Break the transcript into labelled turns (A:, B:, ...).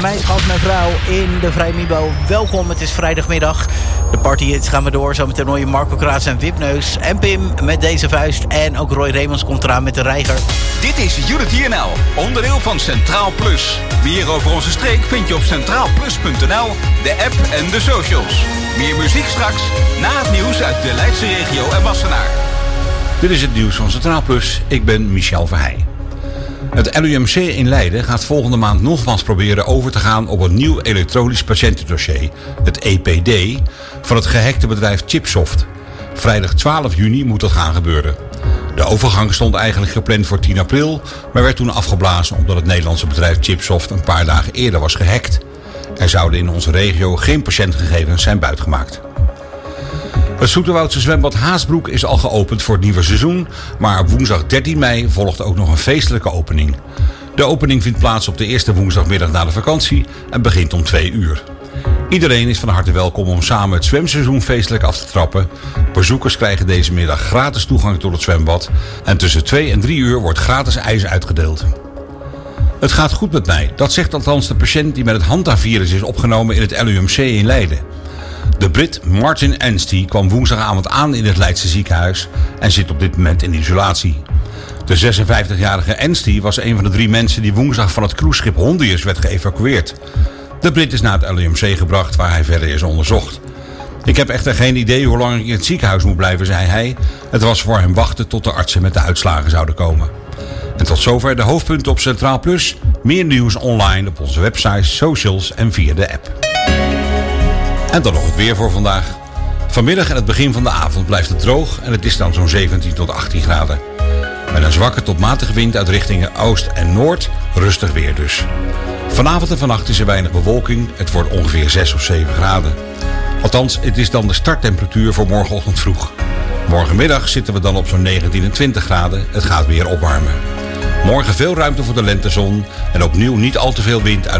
A: mij gast mijn vrouw in de Vrij Mibo. Welkom, het is vrijdagmiddag. De partyhits gaan we door. Zometeen hoor je Marco Kraats en Wipneus. En Pim met Deze Vuist. En ook Roy Reemans komt eraan met de Reiger.
B: Dit is Unity NL, onderdeel van Centraal Plus. Meer over onze streek vind je op centraalplus.nl, de app en de socials. Meer muziek straks, na het nieuws uit de Leidse regio en Wassenaar.
C: Dit is het nieuws van Centraal Plus. Ik ben Michel Verheij. Het LUMC in Leiden gaat volgende maand nogmaals proberen over te gaan op een nieuw elektronisch patiëntendossier, het EPD, van het gehackte bedrijf Chipsoft. Vrijdag 12 juni moet dat gaan gebeuren. De overgang stond eigenlijk gepland voor 10 april, maar werd toen afgeblazen omdat het Nederlandse bedrijf Chipsoft een paar dagen eerder was gehackt. Er zouden in onze regio geen patiëntgegevens zijn buitgemaakt. Het Zoeterwoudse zwembad Haasbroek is al geopend voor het nieuwe seizoen, maar op woensdag 13 mei volgt ook nog een feestelijke opening. De opening vindt plaats op de eerste woensdagmiddag na de vakantie en begint om 2 uur. Iedereen is van harte welkom om samen het zwemseizoen feestelijk af te trappen. Bezoekers krijgen deze middag gratis toegang tot het zwembad en tussen 2 en 3 uur wordt gratis ijs uitgedeeld. Het gaat goed met mij, dat zegt althans de patiënt die met het Hanta-virus is opgenomen in het LUMC in Leiden. De Brit Martin Anstey kwam woensdagavond aan in het Leidse ziekenhuis en zit op dit moment in isolatie. De 56-jarige Anstey was een van de 3 mensen die woensdag van het cruiseschip Hondius werd geëvacueerd. De Brit is naar het LUMC gebracht waar hij verder is onderzocht. Ik heb echter geen idee hoe lang ik in het ziekenhuis moet blijven, zei hij. Het was voor hem wachten tot de artsen met de uitslagen zouden komen. En tot zover de hoofdpunten op Centraal Plus. Meer nieuws online op onze website, socials en via de app. En dan nog het weer voor vandaag. Vanmiddag en het begin van de avond blijft het droog en het is dan zo'n 17 tot 18 graden. Met een zwakke tot matige wind uit richtingen oost en noord, rustig weer dus. Vanavond en vannacht is er weinig bewolking, het wordt ongeveer 6 of 7 graden. Althans, het is dan de starttemperatuur voor morgenochtend vroeg. Morgenmiddag zitten we dan op zo'n 19 en 20 graden, het gaat weer opwarmen. Morgen veel ruimte voor de lentezon en opnieuw niet al te veel wind uit